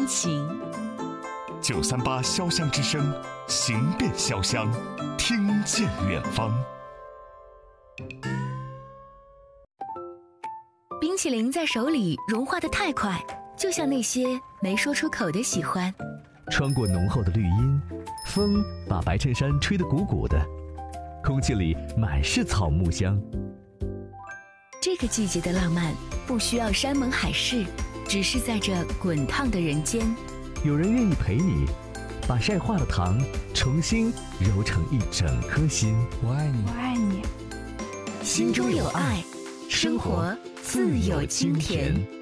情。 938潇湘之声，行遍潇湘，听见远方。 冰淇淋在手里融化得太快，就像那些没说出口的喜欢。 穿过浓厚的绿荫，风把白衬衫吹得鼓鼓的，空气里满是草木香。 这个季节的浪漫不需要山盟海誓，只是在这滚烫的人间， 有人愿意陪你，把晒化的糖重新揉成一整颗心。 我爱你， 我爱你。 心中有爱，生活自有清甜。